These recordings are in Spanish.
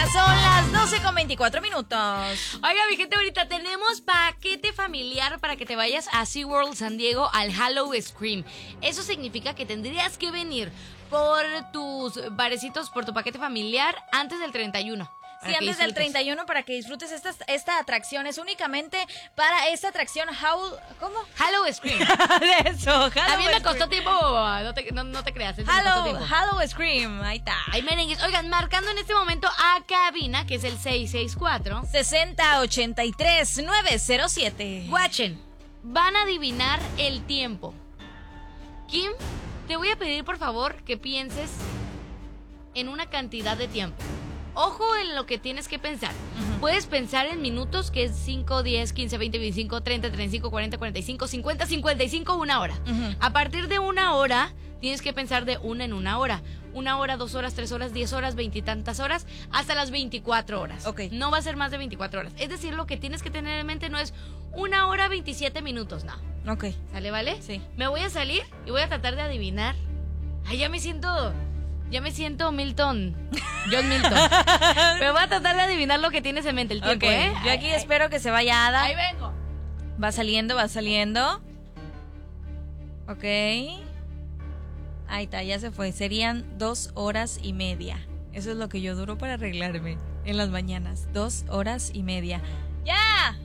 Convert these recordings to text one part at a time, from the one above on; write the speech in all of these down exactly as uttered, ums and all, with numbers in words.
Ya son las doce con veinticuatro minutos. Oiga, mi gente, ahorita tenemos paquete familiar para que te vayas a SeaWorld San Diego al Hallow Scream. Eso significa que tendrías que venir por tus barecitos, por tu paquete familiar antes del treinta y uno. Sí, antes del treinta y uno para que disfrutes esta, esta atracción. Es únicamente para esta atracción Howl... ¿Cómo? Hallow Scream. De eso, Hallow A mí me Scream. costó tiempo, no te, no, no te creas. Me costó Hallow, tiempo. Hallow Scream, ahí está. Ay, merengues. Oigan, marcando en este momento a cabina, que es el seis seis cuatro. sesenta ochenta y tres nueve cero siete. Guachen, van a adivinar el tiempo. Kim, te voy a pedir por favor que pienses en una cantidad de tiempo. Ojo en lo que tienes que pensar. Uh-huh. Puedes pensar en minutos, que es cinco, diez, quince, veinte, veinticinco, treinta, treinta y cinco, cuarenta, cuarenta y cinco, cincuenta, cincuenta y cinco, una hora. Uh-huh. A partir de una hora, tienes que pensar de una en una hora. Una hora, dos horas, tres horas, diez horas, veintitantas horas, hasta las veinticuatro horas. Okay. No va a ser más de veinticuatro horas. Es decir, lo que tienes que tener en mente no es una hora, veintisiete minutos, no. Ok. ¿Sale, vale? Sí. Me voy a salir y voy a tratar de adivinar. Ay, ya me siento... Ya me siento Milton, John Milton. Pero voy a tratar de adivinar lo que tienes en mente, el tiempo, Okay. ¿eh? Yo aquí ay, espero que se vaya Ada. Ahí vengo. Va saliendo, va saliendo. Ok. Ahí está, ya se fue. Serían dos horas y media. Eso es lo que yo duro para arreglarme en las mañanas. Dos horas y media. ¡Ya!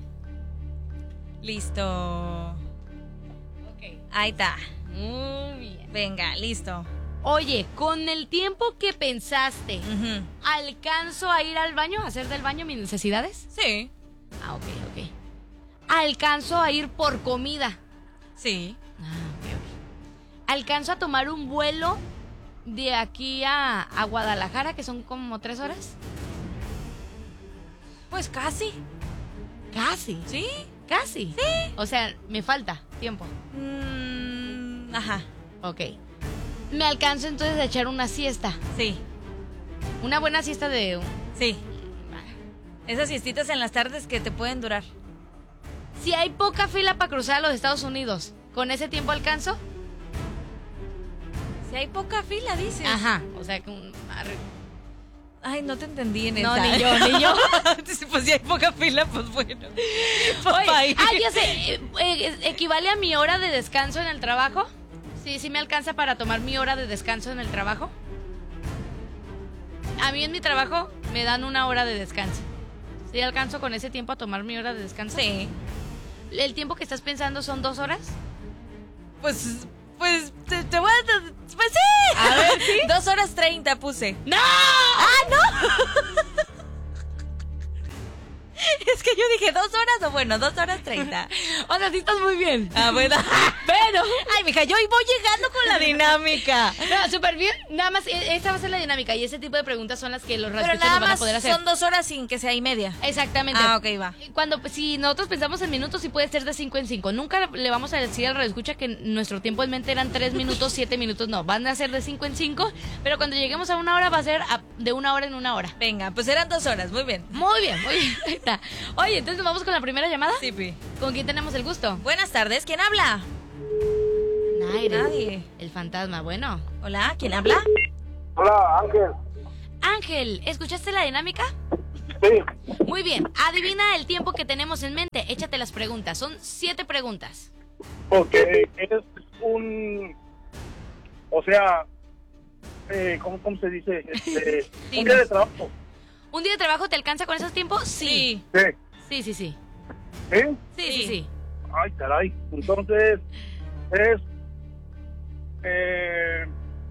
Listo. Ok. Ahí está. Muy bien. Venga, listo. Oye, con el tiempo que pensaste, Uh-huh. ¿alcanzo a ir al baño, a hacer del baño mis necesidades? Sí. Ah, ok, ok. ¿Alcanzo a ir por comida? Sí. Ah, ok, ok. ¿Alcanzo a tomar un vuelo de aquí a, a Guadalajara, que son como tres horas? Pues casi. Casi. ¿Sí? Casi. Sí. O sea, me falta tiempo. Mm, ajá. Ok. Me alcanzo entonces a echar una siesta. Sí. Una buena siesta de... Sí. Esas siestitas en las tardes que te pueden durar. Si hay poca fila para cruzar a los Estados Unidos, ¿con ese tiempo alcanzo? Si hay poca fila, dices. Ajá. O sea, que un... Ay, no te entendí en No, esa. ni yo, ni yo. Pues si hay poca fila, pues bueno. Oye, ah, ya sé. Eh, eh, ¿Equivale a mi hora de descanso en el trabajo? Sí, sí me alcanza para tomar mi hora de descanso en el trabajo. A mí en mi trabajo me dan una hora de descanso. ¿Sí alcanzo con ese tiempo a tomar mi hora de descanso? Sí. ¿El tiempo que estás pensando son dos horas? Pues, pues, te, te voy a... Pues sí. A ver, ¿sí? Dos horas treinta puse. ¡No! ¡Ah, no! Es que yo dije dos horas o bueno, dos horas treinta. O sea, sí estás muy bien. Ah, bueno. Pero... Ay, mija, yo voy llegando con la dinámica. No, súper bien. Nada más, e- esta va a ser la dinámica y ese tipo de preguntas son las que los Pero radioescuchas nada nos van a más poder hacer. son dos horas sin que sea y media. Exactamente. Ah, ok, va. Cuando, si nosotros pensamos en minutos, sí puede ser de cinco en cinco. Nunca le vamos a decir al radioescucha que nuestro tiempo en mente eran tres minutos, siete minutos. No, van a ser de cinco en cinco. Pero cuando lleguemos a una hora, va a ser a- de una hora en una hora. Venga, pues eran dos horas, muy bien. Muy bien, muy bien. Ahí está. Oye, entonces nos vamos con la primera llamada. Sí, pi. ¿Con quién tenemos el gusto? Buenas tardes, ¿quién habla? Naire. Nadie. El fantasma, bueno. Hola, ¿quién habla? Hola, Ángel. Ángel, ¿escuchaste la dinámica? Sí. Muy bien. Adivina el tiempo que tenemos en mente. Échate las preguntas. Son siete preguntas. Ok, es un... O sea, eh, ¿cómo, ¿cómo se dice? Este, Sí, un día no. de trabajo. ¿Un día de trabajo te alcanza con esos tiempos? Sí. Sí. Sí, sí, sí. ¿Sí? Sí, sí, sí. Ay, caray. Entonces, es... Eh,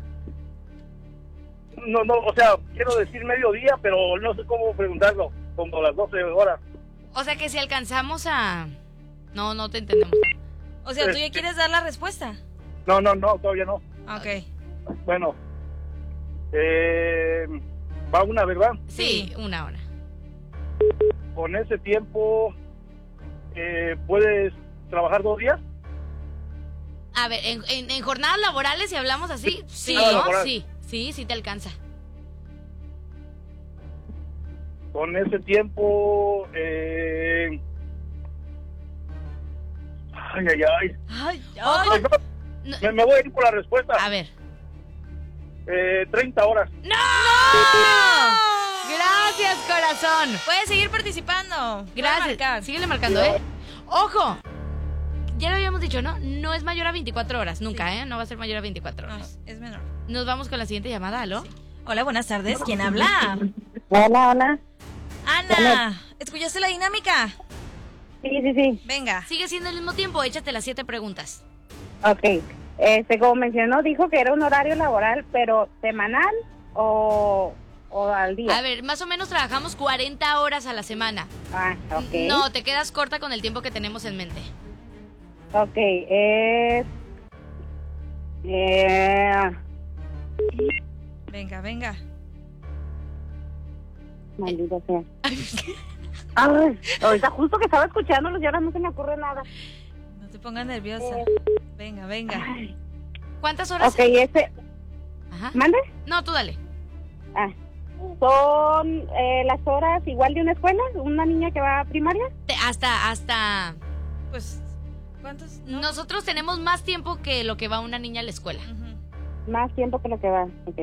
no, no, o sea, quiero decir mediodía, pero no sé cómo preguntarlo. Como las doce horas. O sea que si alcanzamos a... No, no te entendemos. O sea, ¿tú ya quieres dar la respuesta? No, no, no, todavía no. Ok. Bueno. Eh, va una, ¿verdad? Sí, una hora. Con ese tiempo, eh, ¿puedes trabajar dos días? A ver, en, en, en jornadas laborales, si hablamos así, sí, Ah, ¿no? laboral. Sí, sí, sí te alcanza. Con ese tiempo, eh... Ay, ay, ay. Ay, Ojo. ay. No, Me, me voy a ir por la respuesta. a ver. Eh, treinta horas. ¡No! Gracias, corazón. Puedes seguir participando. Puedes marcar. Gracias. Síguele marcando, ¿eh? ¡Ojo! Ya lo habíamos dicho, ¿no? No es mayor a veinticuatro horas. Nunca, Sí. ¿eh? No va a ser mayor a veinticuatro No, horas. es menor. Nos vamos con la siguiente llamada, ¿aló? Sí. Hola, buenas tardes. ¿Quién habla? Hola, hola. Ana, ¿escuchaste la dinámica? Sí, sí, sí. Venga. Sigue siendo el mismo tiempo, échate las siete preguntas. Ok. Este, como mencionó, dijo que era un horario laboral, pero ¿semanal o, o al día? A ver, más o menos trabajamos cuarenta horas a la semana. Ah, ok. No, te quedas corta con el tiempo que tenemos en mente. Ok, es... Eh, Venga, venga. maldito sea. Ay, ahorita justo que estaba escuchándolos y ahora no se me ocurre nada. No te pongas nerviosa. Venga, venga. Ay. ¿Cuántas horas? Ok, este... Ajá. ¿Mande? No, tú dale. Ah. ¿Son eh, las horas igual de una escuela? ¿Una niña que va a primaria? Te- hasta, hasta... Pues, ¿cuántos? No. Nosotros tenemos más tiempo que lo que va una niña a la escuela. Ujú. Más tiempo que lo que va. Ok.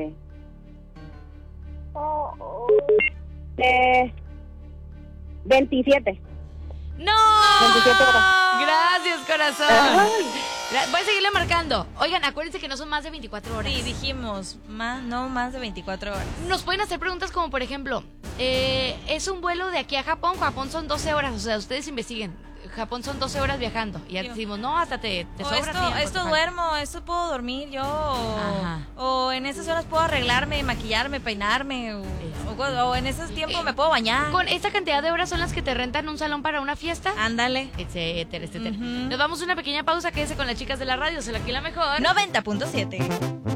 Eh, veintisiete. ¡No! veintisiete horas. Gracias, corazón. Ay. Gra- Voy a seguirle marcando. Oigan, acuérdense que no son más de veinticuatro horas. Sí, dijimos, más, no más de veinticuatro horas. Nos pueden hacer preguntas como, por ejemplo, eh, es un vuelo de aquí a Japón. Japón son doce horas. O sea, ustedes investiguen. Japón son doce horas viajando. Y ya Yo. decimos, no, hasta te, te O sobra esto, tiempo, esto te falta. duermo, esto puedo dormir yo. O, Ajá. o en esas horas puedo arreglarme, maquillarme, peinarme. O, o- o en esos tiempos me puedo bañar. Con esta cantidad de horas son las que te rentan un salón para una fiesta. Ándale. Etcétera, etcétera. Ujú. Nos vamos a una pequeña pausa. Quédese con las chicas de la radio. Se la aquí la mejor. noventa punto siete.